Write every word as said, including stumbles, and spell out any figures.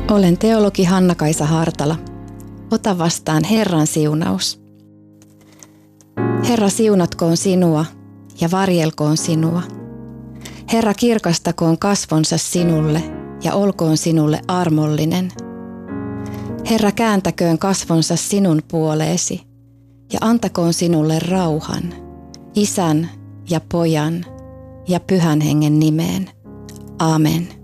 Olen teologi Hanna-Kaisa Hartala. Ota vastaan Herran siunaus. Herra siunatkoon sinua ja varjelkoon sinua. Herra kirkastakoon kasvonsa sinulle ja olkoon sinulle armollinen. Herra kääntäköön kasvonsa sinun puoleesi ja antakoon sinulle rauhan, Isän ja Pojan ja Pyhän Hengen nimeen. Amen.